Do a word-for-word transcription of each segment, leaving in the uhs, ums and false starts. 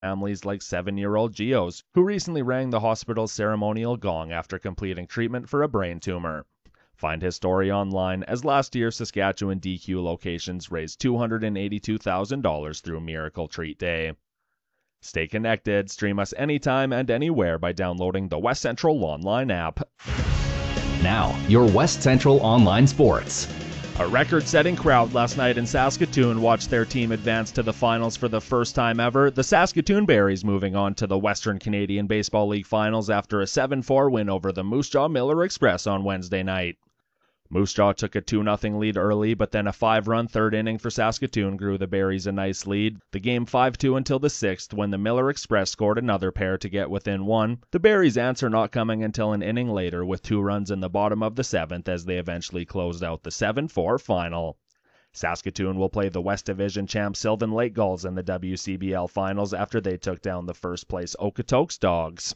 families like seven-year-old Geos, who recently rang the hospital's ceremonial gong after completing treatment for a brain tumor. Find his story online, as last year Saskatchewan D Q locations raised two hundred eighty-two thousand dollars through Miracle Treat Day. Stay connected, stream us anytime and anywhere by downloading the West Central Online app. Now, your West Central Online Sports. A record-setting crowd last night in Saskatoon watched their team advance to the finals for the first time ever, the Saskatoon Berries moving on to the Western Canadian Baseball League Finals after a seven four win over the Moose Jaw Miller Express on Wednesday night. Moose Jaw took a two nothing lead early, but then a five-run third inning for Saskatoon grew the Berries a nice lead. The game five two until the sixth, when the Miller Express scored another pair to get within one. The Berries' answer not coming until an inning later with two runs in the bottom of the seventh as they eventually closed out the seven four final. Saskatoon will play the West Division champ Sylvan Lake Gulls in the W C B L Finals after they took down the first-place Okotoks Dogs.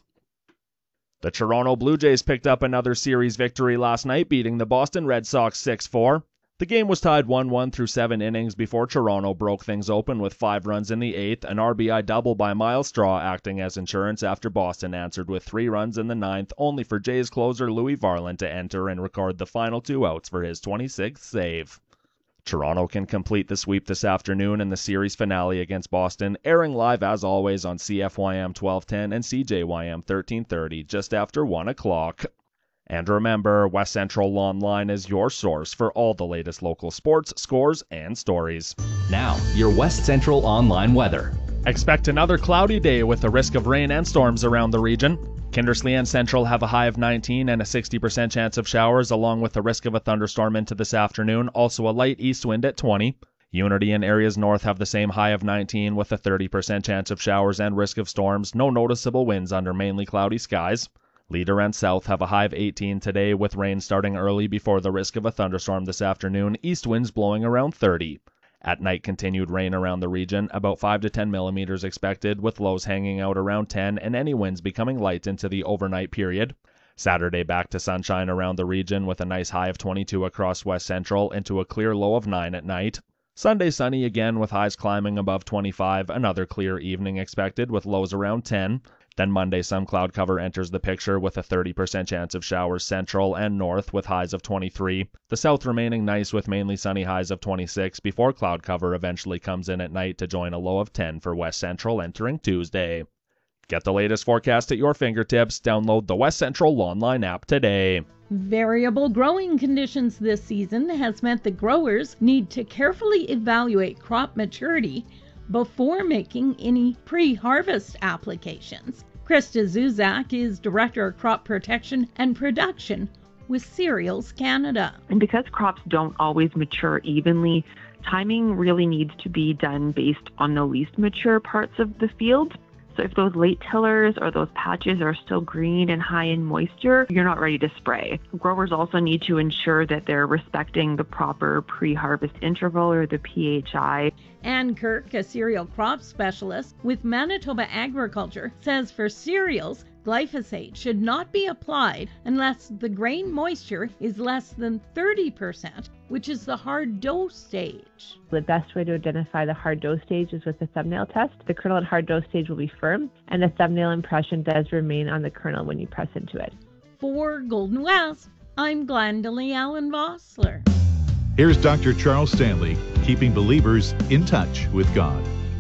The Toronto Blue Jays picked up another series victory last night, beating the Boston Red Sox six four. The game was tied one one through seven innings before Toronto broke things open with five runs in the eighth, an R B I double by Miles Straw acting as insurance after Boston answered with three runs in the ninth, only for Jays closer Louis Varland to enter and record the final two outs for his twenty-sixth save. Toronto can complete the sweep this afternoon in the series finale against Boston, airing live as always on C F Y M twelve ten and C J Y M thirteen thirty just after one o'clock. And remember, West Central Online is your source for all the latest local sports, scores, and stories. Now, your West Central Online weather. Expect another cloudy day with the risk of rain and storms around the region. Kindersley and Central have a high of nineteen and a sixty percent chance of showers, along with the risk of a thunderstorm into this afternoon, also a light east wind at twenty. Unity and areas north have the same high of nineteen with a thirty percent chance of showers and risk of storms, no noticeable winds under mainly cloudy skies. Leader and South have a high of eighteen today with rain starting early before the risk of a thunderstorm this afternoon, east winds blowing around thirty. At night, continued rain around the region, about five to ten millimeters expected, with lows hanging out around ten and any winds becoming light into the overnight period. Saturday, back to sunshine around the region with a nice high of twenty-two across West Central into a clear low of nine at night. Sunday, sunny again with highs climbing above twenty-five, another clear evening expected with lows around ten. Then Monday, some cloud cover enters the picture with a thirty percent chance of showers central and north with highs of twenty-three. The south remaining nice with mainly sunny highs of twenty-six before cloud cover eventually comes in at night to join a low of ten for West Central entering Tuesday. Get the latest forecast at your fingertips. Download the West Central Online app today. Variable growing conditions this season has meant the growers need to carefully evaluate crop maturity before making any pre-harvest applications. Krista Zuzak is Director of Crop Protection and Production with Cereals Canada. And because crops don't always mature evenly, timing really needs to be done based on the least mature parts of the field. So if those late tillers or those patches are still green and high in moisture, you're not ready to spray. Growers also need to ensure that they're respecting the proper pre-harvest interval or the P H I. Ann Kirk, a cereal crop specialist with Manitoba Agriculture, says for cereals, glyphosate should not be applied unless the grain moisture is less than thirty percent, which is the hard dough stage. The best way to identify the hard dough stage is with the thumbnail test. The kernel at hard dough stage will be firm, and the thumbnail impression does remain on the kernel when you press into it. For Golden West, I'm Glendalee Allen Vossler. Here's Doctor Charles Stanley, keeping believers in touch with God.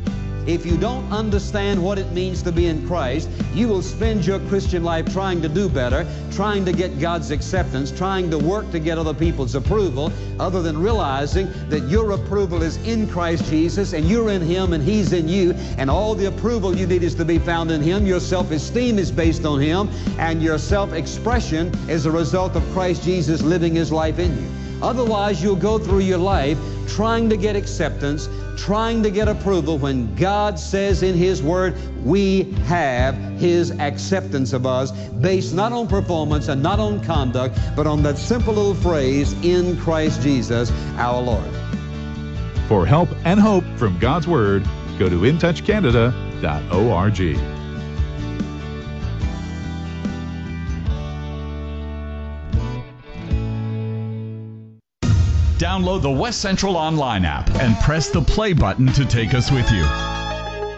If you don't understand what it means to be in Christ, you will spend your Christian life trying to do better, trying to get God's acceptance, trying to work to get other people's approval, other than realizing that your approval is in Christ Jesus, and you're in Him and He's in you, and all the approval you need is to be found in Him. Your self-esteem is based on Him, and your self-expression is a result of Christ Jesus living His life in you. Otherwise, you'll go through your life trying to get acceptance, trying to get approval, when God says in His Word, we have His acceptance of us, based not on performance and not on conduct, but on that simple little phrase, in Christ Jesus our Lord. For help and hope from God's Word, go to in touch canada dot org. Download the West Central Online app and press the play button to take us with you.